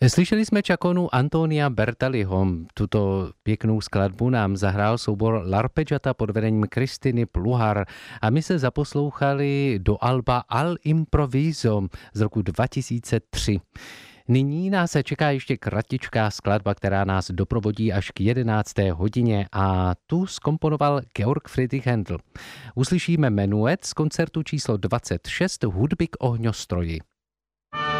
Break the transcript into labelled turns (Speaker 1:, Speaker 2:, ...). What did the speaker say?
Speaker 1: Slyšeli jsme čakonu Antonia Bertaliho. Tuto pěknou skladbu nám zahrál soubor L'Arpeggiata pod vedením Kristiny Pluhar a my se zaposlouchali do alba Al Improviso z roku 2003. Nyní nás čeká ještě kratičká skladba, která nás doprovodí až k 11. hodině a tu zkomponoval Georg Friedrich Händel. Uslyšíme menuet z koncertu číslo 26 hudby k ohňostroji.